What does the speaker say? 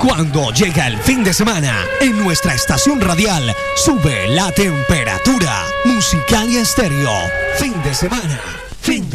Cuando llega el fin de semana, en nuestra estación radial sube la temperatura. Musicalia Estéreo. Fin de semana. Fin de